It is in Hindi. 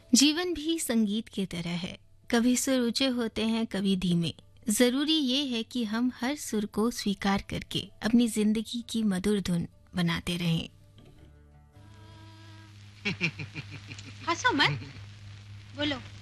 जीवन भी संगीत की तरह है। कभी सुर ऊंचे होते हैं, कभी धीमे। जरूरी ये है कि हम हर सुर को स्वीकार करके अपनी जिंदगी की मधुर धुन बनाते रहें। हंसो मत, बोलो।